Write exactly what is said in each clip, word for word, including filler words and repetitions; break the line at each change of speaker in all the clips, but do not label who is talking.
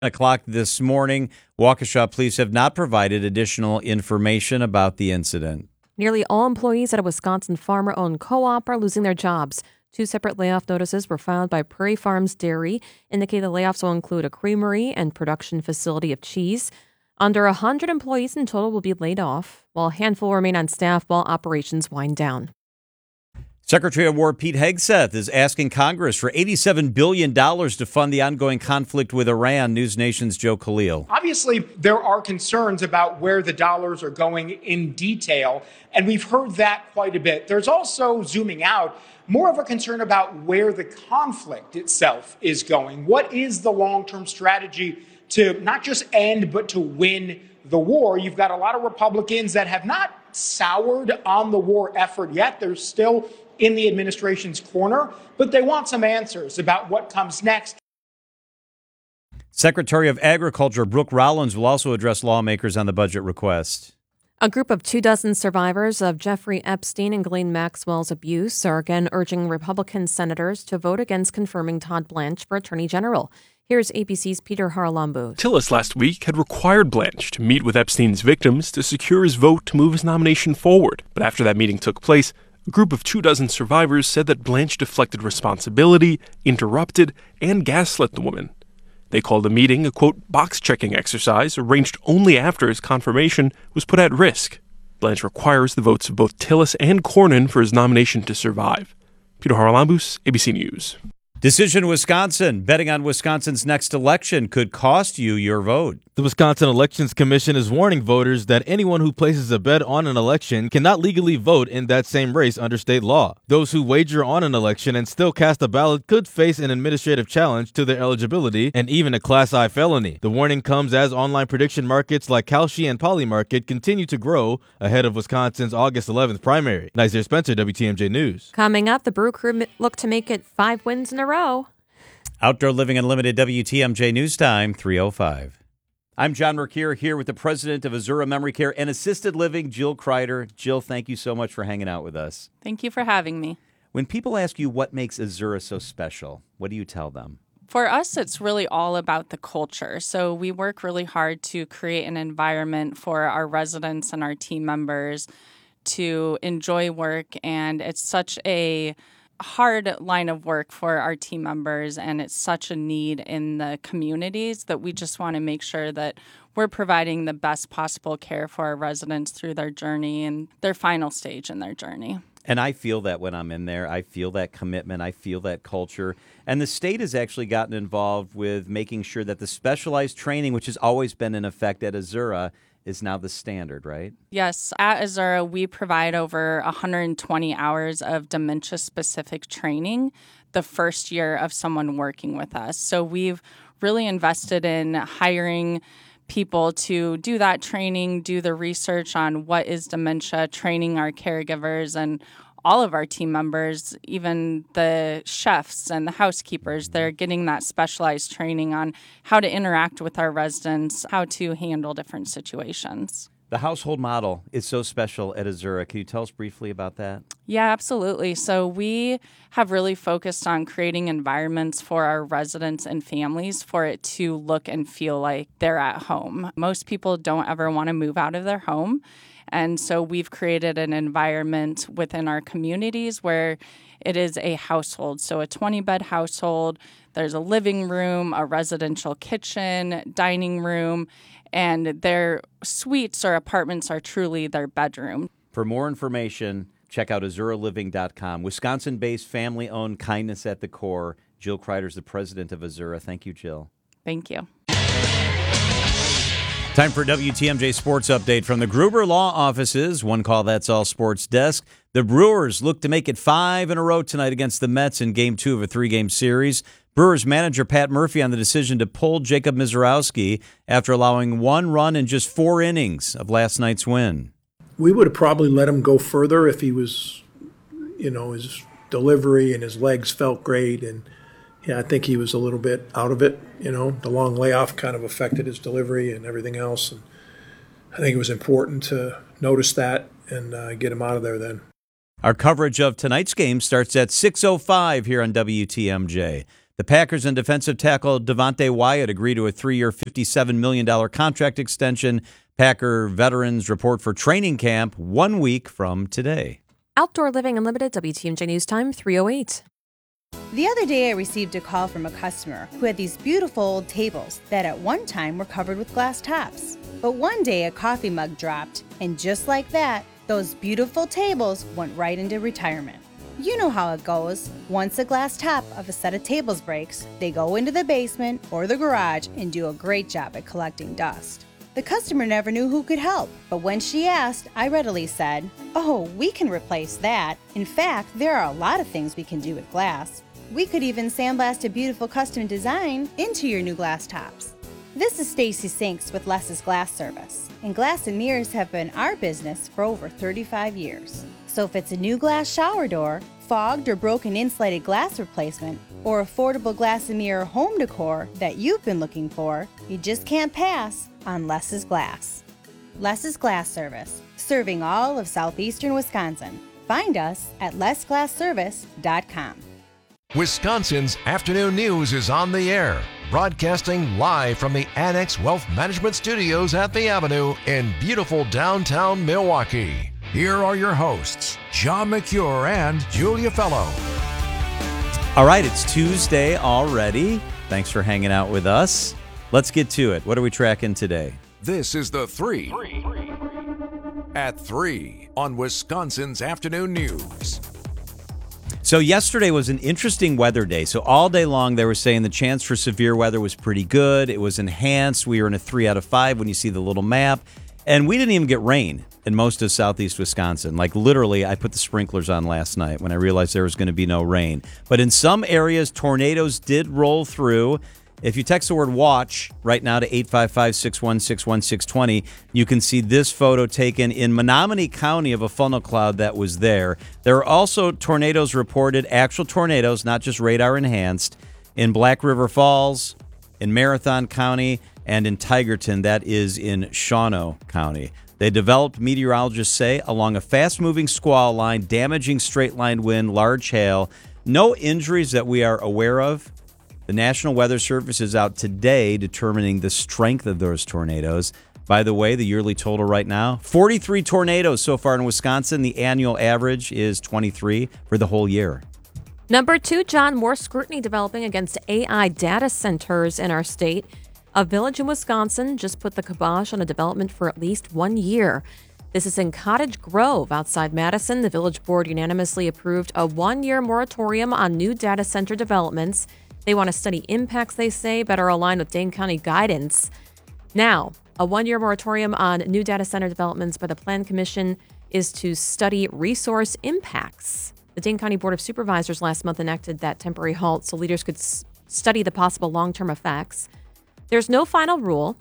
O'clock this morning. Waukesha police have not provided additional information about the incident.
Nearly all employees at a Wisconsin farmer-owned co-op are losing their jobs. Two separate layoff notices were filed by Prairie Farms Dairy, indicating the layoffs will include a creamery and production facility of cheese. Under one hundred employees in total will be laid off, while a handful remain on staff while operations wind down.
Secretary of War Pete Hegseth is asking Congress for eighty-seven billion dollars to fund the ongoing conflict with Iran. News Nation's Joe Khalil.
Obviously, there are concerns about where the dollars are going in detail, and we've heard that quite a bit. There's also, zooming out, more of a concern about where the conflict itself is going. What is the long-term strategy to not just end, but to win the war? You've got a lot of Republicans that have not soured on the war effort yet. They're still in the administration's corner, but they want some answers about what comes next.
Secretary of Agriculture Brooke Rollins will also address lawmakers on the budget request.
A group of two dozen survivors of Jeffrey Epstein and Ghislaine Maxwell's abuse are again urging Republican senators to vote against confirming Todd Blanche for Attorney General. Here's A B C's Peter Haralambous.
Tillis last week had required Blanche to meet with Epstein's victims to secure his vote to move his nomination forward. But after that meeting took place, a group of two dozen survivors said that Blanche deflected responsibility, interrupted, and gaslit the woman. They called the meeting a, quote, box-checking exercise arranged only after his confirmation was put at risk. Blanche requires the votes of both Tillis and Cornyn for his nomination to survive. Peter Haralambous, A B C News.
Decision Wisconsin. Betting on Wisconsin's next election could cost you your vote.
The Wisconsin Elections Commission is warning voters that anyone who places a bet on an election cannot legally vote in that same race under state law. Those who wager on an election and still cast a ballot could face an administrative challenge to their eligibility and even a Class I felony. The warning comes as online prediction markets like Kalshi and Polymarket continue to grow ahead of Wisconsin's August eleventh primary. Nazir Spencer, W T M J News.
Coming up, the Brew Crew look to make it five wins in a row.
Outdoor Living Unlimited, W T M J News Time, three oh five. I'm John Mercure here with the president of Azura Memory Care and Assisted Living, Jill Kreider. Jill, thank you so much for hanging out with us.
Thank you for having me.
When people ask you what makes Azura so special, what do you tell them?
For us, it's really all about the culture. So we work really hard to create an environment for our residents and our team members to enjoy work, and it's such a hard line of work for our team members, and it's such a need in the communities that we just want to make sure that we're providing the best possible care for our residents through their journey and their final stage in their journey.
And I feel that when I'm in there. I feel that commitment. I feel that culture. And the state has actually gotten involved with making sure that the specialized training, which has always been in effect at Azura, is now the standard, right?
Yes. At Azura, we provide over one hundred twenty hours of dementia-specific training the first year of someone working with us. So we've really invested in hiring people to do that training, do the research on what is dementia, training our caregivers and all of our team members, even the chefs and the housekeepers. They're getting that specialized training on how to interact with our residents, how to handle different situations.
The household model is so special at Azura. Can you tell us briefly about that?
Yeah, absolutely. So we have really focused on creating environments for our residents and families for it to look and feel like they're at home. Most people don't ever want to move out of their home. And so we've created an environment within our communities where it is a household. So a twenty-bed household, there's a living room, a residential kitchen, dining room, and their suites or apartments are truly their bedroom.
For more information, check out azura living dot com. Wisconsin-based, family-owned, kindness at the core. Jill Kreider is the president of Azura. Thank you, Jill.
Thank you.
Time for W T M J Sports Update from the Gruber Law Offices. One call, that's all sports desk. The Brewers look to make it five in a row tonight against the Mets in Game two of a three-game series. Brewers manager Pat Murphy on the decision to pull Jacob Misiorowski after allowing one run in just four innings of last night's win.
We would have probably let him go further if he was, you know, his delivery and his legs felt great. And, yeah, I think he was a little bit out of it. You know, the long layoff kind of affected his delivery and everything else. And I think it was important to notice that and uh, get him out of there then.
Our coverage of tonight's game starts at six oh five here on W T M J. The Packers and defensive tackle Devontae Wyatt agree to a three-year, fifty-seven million dollars contract extension. Packer veterans report for training camp one week from today.
Outdoor Living Unlimited, W T M J News Time, three oh eight.
The other day, I received a call from a customer who had these beautiful old tables that at one time were covered with glass tops. But one day, a coffee mug dropped, and just like that, those beautiful tables went right into retirement. You know how it goes. Once a glass top of a set of tables breaks, they go into the basement or the garage and do a great job at collecting dust. The customer never knew who could help, but when she asked, I readily said, "Oh, we can replace that. In fact, there are a lot of things we can do with glass. We could even sandblast a beautiful custom design into your new glass tops." This is Stacy Sinks with Less's Glass Service, and glass and mirrors have been our business for over thirty-five years. So if it's a new glass shower door, fogged or broken insulated glass replacement, or affordable glass and mirror home decor that you've been looking for, you just can't pass on Less's Glass. Less's Glass Service, serving all of southeastern Wisconsin. Find us at less glass service dot com.
Wisconsin's Afternoon News is on the air, broadcasting live from the Annex Wealth Management Studios at the Avenue in beautiful downtown Milwaukee. Here are your hosts, John McCure and Julia Fellow.
All right, it's Tuesday already. Thanks for hanging out with us. Let's get to it. What are we tracking today?
This is the three at three on Wisconsin's Afternoon News.
So yesterday was an interesting weather day. So all day long they were saying the chance for severe weather was pretty good. It was enhanced. We were in a three out of five when you see the little map. And we didn't even get rain in most of southeast Wisconsin. Like literally, I put the sprinklers on last night when I realized there was going to be no rain. But in some areas, tornadoes did roll through. If you text the word watch right now to eight five five, six one six, one six two zero, you can see this photo taken in Menominee County of a funnel cloud that was there. There are also tornadoes reported, actual tornadoes, not just radar enhanced, in Black River Falls, in Marathon County, and in Tigerton, that is in Shawano County. They developed, meteorologists say, along a fast-moving squall line, damaging straight-line wind, large hail. No injuries that we are aware of. The National Weather Service is out today determining the strength of those tornadoes. By the way, the yearly total right now, forty-three tornadoes so far in Wisconsin. The annual average is twenty-three for the whole year.
Number two, John, more scrutiny developing against A I data centers in our state. A village in Wisconsin just put the kibosh on a development for at least one year. This is in Cottage Grove outside Madison. The village board unanimously approved a one-year moratorium on new data center developments. They want to study impacts, they say, better align with Dane County guidance. Now, a one-year moratorium on new data center developments by the Plan Commission is to study resource impacts. The Dane County Board of Supervisors last month enacted that temporary halt so leaders could s- study the possible long-term effects. There's no final rule,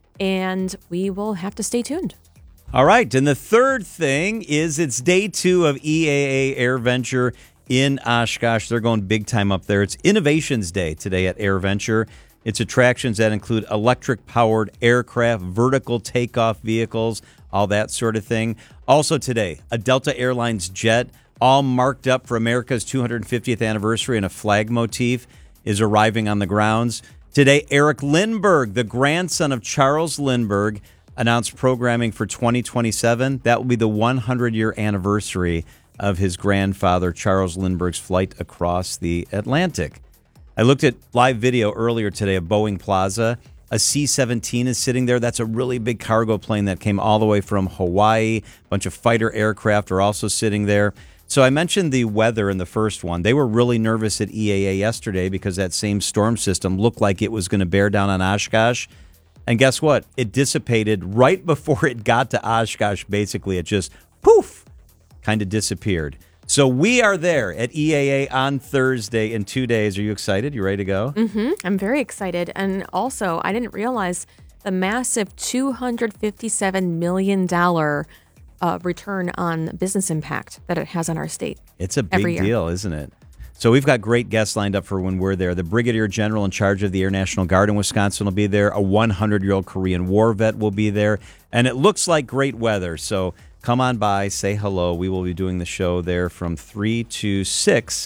and we will have to stay tuned.
All right, and the third thing is it's day two of E A A AirVenture in Oshkosh. They're going big time up there. It's Innovations Day today at AirVenture. It's attractions that include electric-powered aircraft, vertical takeoff vehicles, all that sort of thing. Also today, a Delta Airlines jet, all marked up for America's two hundred fiftieth anniversary, and a flag motif is arriving on the grounds. Today, Eric Lindbergh, the grandson of Charles Lindbergh, announced programming for twenty twenty-seven. That will be the hundred-year anniversary of his grandfather, Charles Lindbergh's flight across the Atlantic. I looked at live video earlier today of Boeing Plaza. A C seventeen is sitting there. That's a really big cargo plane that came all the way from Hawaii. A bunch of fighter aircraft are also sitting there. So I mentioned the weather in the first one. They were really nervous at E A A yesterday because that same storm system looked like it was going to bear down on Oshkosh. And guess what? It dissipated right before it got to Oshkosh. Basically, it just, poof, kind of disappeared. So we are there at E A A on Thursday in two days. Are you excited? You ready to go?
Mm-hmm. I'm very excited. And also, I didn't realize the massive two hundred fifty-seven million dollars uh, return on business impact that it has on our state.
It's a big deal, isn't it? So we've got great guests lined up for when we're there. The Brigadier General in charge of the Air National Guard in Wisconsin will be there. A hundred-year-old Korean War vet will be there. And it looks like great weather. So come on by, say hello. We will be doing the show there from three to six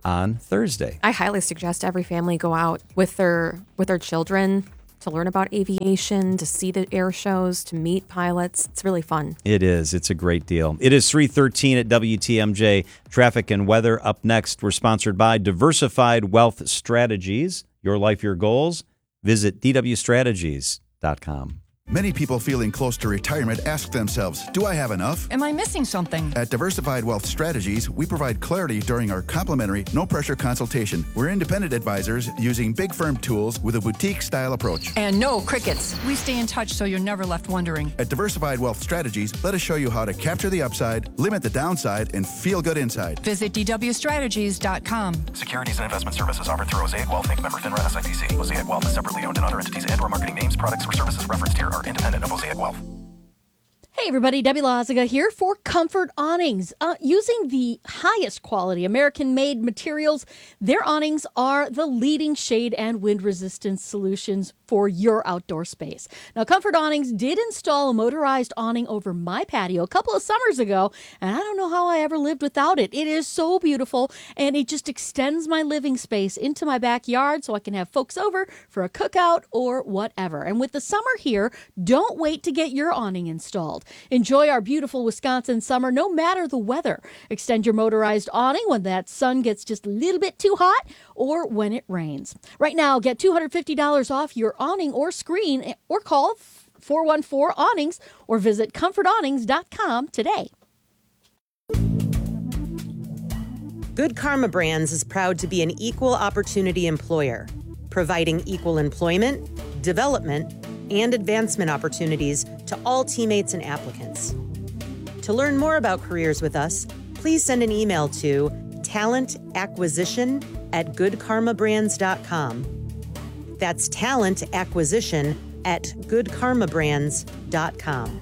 on Thursday.
I highly suggest every family go out with their with their children to learn about aviation, to see the air shows, to meet pilots. It's really fun.
It is. It's a great deal. It is three thirteen at W T M J. Traffic and weather. Up next, we're sponsored by Diversified Wealth Strategies. Your life, your goals. Visit D W strategies dot com.
Many people feeling close to retirement ask themselves, do I have enough?
Am I missing something?
At Diversified Wealth Strategies, we provide clarity during our complimentary, no-pressure consultation. We're independent advisors using big firm tools with a boutique-style approach.
And no crickets. We stay in touch so you're never left wondering.
At Diversified Wealth Strategies, let us show you how to capture the upside, limit the downside, and feel good inside.
Visit D W strategies dot com.
Securities and investment services offered through Mosaic Wealth, Incorporated. Member FINRA S I P C. Mosaic Wealth is separately owned, and other entities and or marketing names, products, or services referenced here are independent of Mosaic Wealth.
Hey everybody, Debbie Loziga here for Comfort Awnings. Uh, using the highest quality American-made materials, their awnings are the leading shade and wind resistance solutions for your outdoor space. Now, Comfort Awnings did install a motorized awning over my patio a couple of summers ago, and I don't know how I ever lived without it. It is so beautiful, and it just extends my living space into my backyard so I can have folks over for a cookout or whatever. And with the summer here, don't wait to get your awning installed. Enjoy our beautiful Wisconsin summer no matter the weather. Extend your motorized awning when that sun gets just a little bit too hot or when it rains. Right now, get two hundred fifty dollars off your awning or screen, or call four one four awnings or visit comfort awnings dot com today.
Good Karma Brands is proud to be an equal opportunity employer, providing equal employment, development, and advancement opportunities to all teammates and applicants. To learn more about careers with us, please send an email to talent acquisition at good karma brands dot com. That's talent acquisition at good karma brands dot com.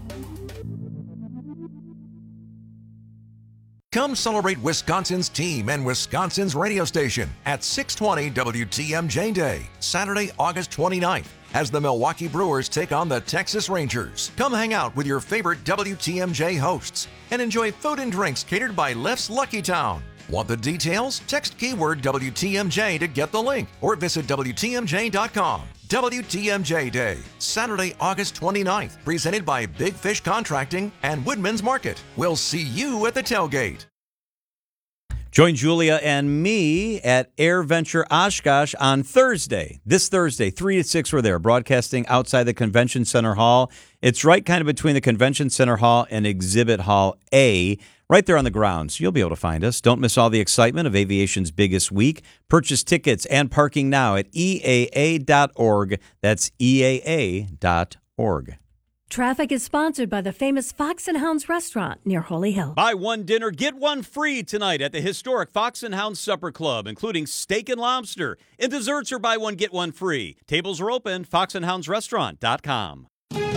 Come celebrate Wisconsin's team and Wisconsin's radio station at six twenty W T M J Day, Saturday, August twenty-ninth, as the Milwaukee Brewers take on the Texas Rangers. Come hang out with your favorite W T M J hosts and enjoy food and drinks catered by Left's Lucky Town. Want the details? Text keyword W T M J to get the link or visit W T M J dot com. W T M J Day, Saturday, August twenty-ninth, presented by Big Fish Contracting and Woodman's Market. We'll see you at the tailgate.
Join Julia and me at Air Venture Oshkosh on Thursday. This Thursday, three to six, we're there, broadcasting outside the Convention Center Hall. It's right kind of between the Convention Center Hall and Exhibit Hall A, right there on the grounds. You'll be able to find us. Don't miss all the excitement of aviation's biggest week. Purchase tickets and parking now at E A A dot org. That's E A A dot org.
Traffic is sponsored by the famous Fox and Hounds restaurant near Holy Hill.
Buy one dinner, get one free tonight at the historic Fox and Hounds Supper Club, including steak and lobster. And desserts are buy one, get one free. Tables are open, fox and hounds restaurant dot com.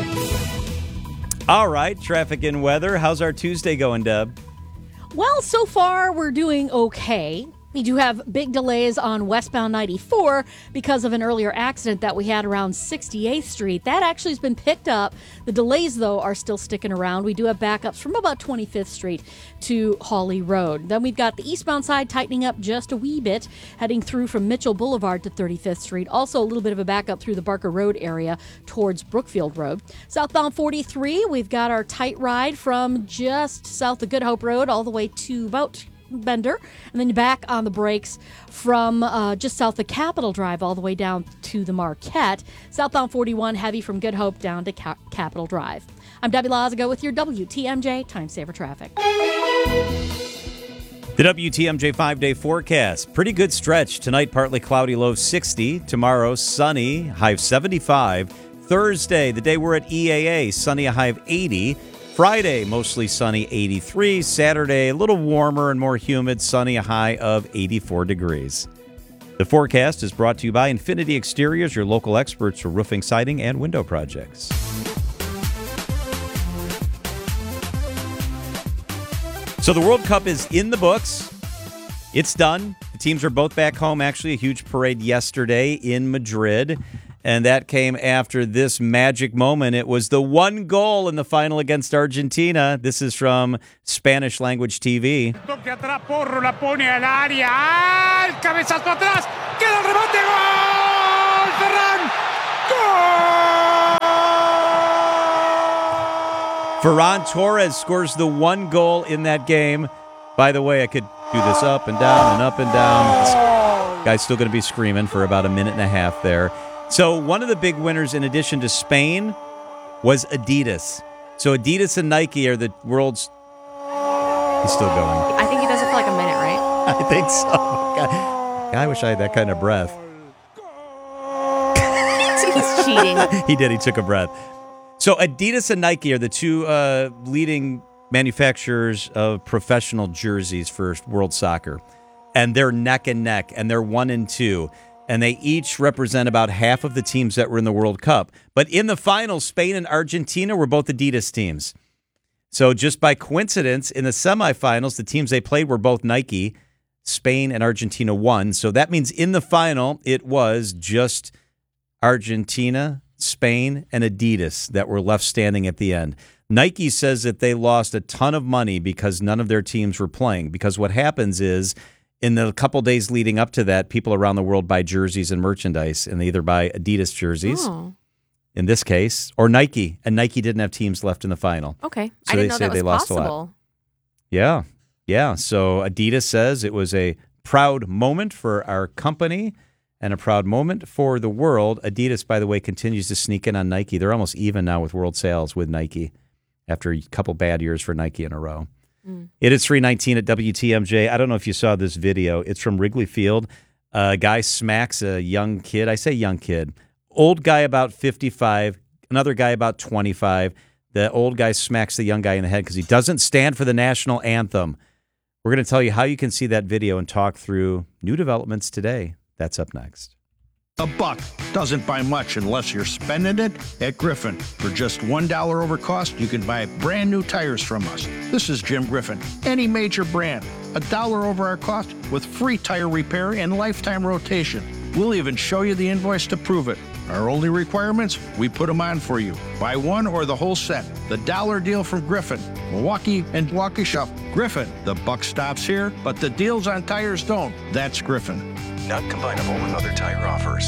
All right, traffic and weather. How's our Tuesday going, Deb?
Well, so far we're doing okay. We do have big delays on westbound ninety-four because of an earlier accident that we had around sixty-eighth Street. That actually has been picked up. The delays, though, are still sticking around. We do have backups from about twenty-fifth Street to Hawley Road. Then we've got the eastbound side tightening up just a wee bit, heading through from Mitchell Boulevard to thirty-fifth Street. Also a little bit of a backup through the Barker Road area towards Brookfield Road. Southbound forty-three, we've got our tight ride from just south of Good Hope Road all the way to about Bender, and then back on the brakes from uh, just south of Capitol Drive all the way down to the Marquette. Southbound forty-one, heavy from Good Hope down to Cap- Capitol Drive. I'm Debbie Loziga with your W T M J Time Saver Traffic.
The W T M J five-day forecast. Pretty good stretch. Tonight, partly cloudy, low sixty. Tomorrow, sunny, high of seventy-five. Thursday, the day we're at E A A, sunny, a high of eighty. Friday, mostly sunny, eighty-three. Saturday, a little warmer and more humid, sunny, a high of eighty-four degrees. The forecast is brought to you by Infinity Exteriors, your local experts for roofing, siding, and window projects. So the World Cup is in the books. It's done. The teams are both back home. Actually, a huge parade yesterday in Madrid. And that came after this magic moment. It was the one goal in the final against Argentina. This is from Spanish language T V.
Toque atrás, Porro la pone al área. ¡Ah! El cabezazo atrás. Queda el rebote. ¡Gol! Ferran. ¡Gol!
Ferran Torres scores the one goal in that game. By the way, I could do this up and down and up and down. This guy's still going to be screaming for about a minute and a half there. So one of the big winners, in addition to Spain, was Adidas. So Adidas and Nike are the world's... He's still going.
I think he does it for like a minute, right?
I think so. God, I wish I had that kind of breath.
He's cheating.
He did. He took a breath. So Adidas and Nike are the two uh, leading manufacturers of professional jerseys for world soccer. And they're neck and neck, and they're one and two. And they each represent about half of the teams that were in the World Cup. But in the final, Spain and Argentina were both Adidas teams. So just by coincidence, in the semifinals, the teams they played were both Nike. Spain and Argentina won. So that means in the final, it was just Argentina, Spain, and Adidas that were left standing at the end. Nike says that they lost a ton of money because none of their teams were playing. Because what happens is, in the couple days leading up to that, people around the world buy jerseys and merchandise, and they either buy Adidas jerseys,
Oh.
in this case, or Nike, and Nike didn't have teams left in the final.
Okay.
So
I
they
didn't know
say
that
they
was
lost
possible.
a lot. Yeah, yeah. So Adidas says it was a proud moment for our company and a proud moment for the world. Adidas, by the way, continues to sneak in on Nike. They're almost even now with world sales with Nike after a couple bad years for Nike in a row.
Mm.
It is three nineteen at W T M J. I don't know if you saw this video. It's from Wrigley Field. A guy smacks a young kid. I say young kid. Old guy about fifty-five. Another guy about twenty-five. The old guy smacks the young guy in the head because he doesn't stand for the national anthem. We're going to tell you how you can see that video and talk through new developments today. That's up next.
A buck doesn't buy much unless you're spending it at Griffin. For just one dollar over cost, you can buy brand new tires from us. This is Jim Griffin. Any major brand, a dollar over our cost with free tire repair and lifetime rotation. We'll even show you the invoice to prove it. Our only requirements, we put them on for you. Buy one or the whole set. The dollar deal from Griffin. Milwaukee and Waukesha. Griffin. The buck stops here, but the deals on tires don't. That's Griffin.
Not combinable with other tire offers.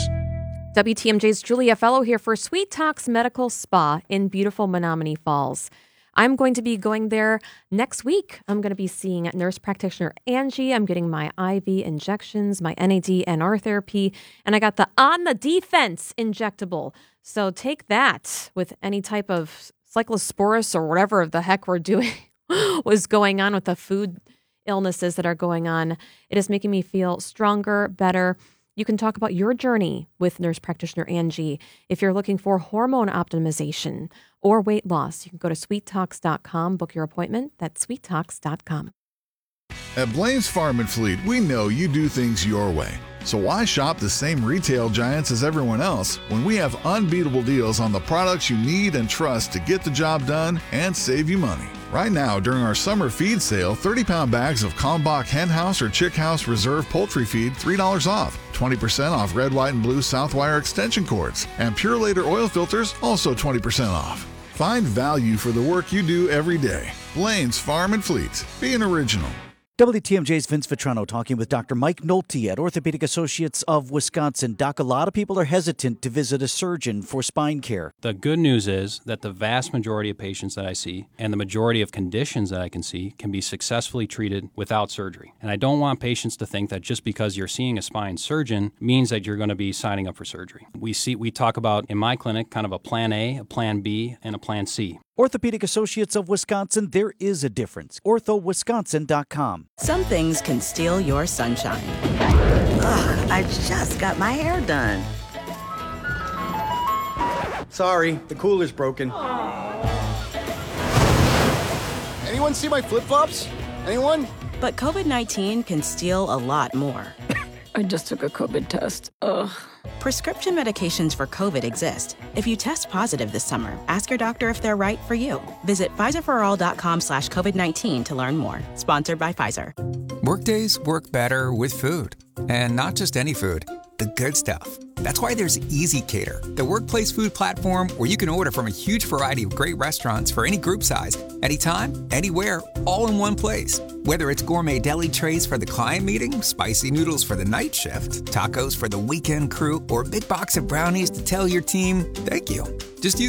W T M J's Julia Fellow here for Sweet Talks Medical Spa in beautiful Menominee Falls. I'm going to be going there next week. I'm going to be seeing nurse practitioner Angie. I'm getting my I V injections, my N A D and R therapy, and I got the On the Defense injectable. So take that with any type of cyclosporus or whatever the heck we're doing was going on with the food illnesses that are going on. It is making me feel stronger, better. You can talk about your journey with nurse practitioner Angie. If you're looking for hormone optimization or weight loss, you can go to sweet talks dot com, book your appointment. That's sweet talks dot com.
At Blaine's Farm and Fleet, we know you do things your way. So why shop the same retail giants as everyone else when we have unbeatable deals on the products you need and trust to get the job done and save you money? Right now, during our summer feed sale, thirty-pound bags of Kalmbach Hen House or Chick House Reserve Poultry Feed, three dollars off. twenty percent off red, white, and blue Southwire extension cords. And Pure Later oil filters, also twenty percent off. Find value for the work you do every day. Blaine's Farm and Fleet. Be an original.
W T M J's Vince Vitrano talking with Doctor Mike Nolte at Orthopedic Associates of Wisconsin. Doc, a lot of people are hesitant to visit a surgeon for spine care.
The good news is that the vast majority of patients that I see and the majority of conditions that I can see can be successfully treated without surgery. And I don't want patients to think that just because you're seeing a spine surgeon means that you're going to be signing up for surgery. We see we talk about in my clinic kind of a plan A, a plan B, and a plan C.
Orthopedic Associates of Wisconsin, there is a difference. ortho wisconsin dot com.
Some things can steal your sunshine. Ugh, I just got my hair done.
Sorry, the cooler's broken. Anyone see my flip-flops? Anyone?
But covid nineteen can steal a lot more.
I just took a COVID test. Ugh.
Prescription medications for COVID exist. If you test positive this summer, ask your doctor if they're right for you. Visit Pfizer for all dot com slash COVID nineteen to learn more. Sponsored by Pfizer.
Workdays work better with food. And not just any food, the good stuff.
That's why there's EasyCater, the workplace food platform where you can order from a huge variety of great restaurants for any group size, anytime, anywhere, all in one place. Whether it's gourmet deli trays for the client meeting, spicy noodles for the night shift, tacos for the weekend crew, or a big box of brownies to tell your team, thank you. Just use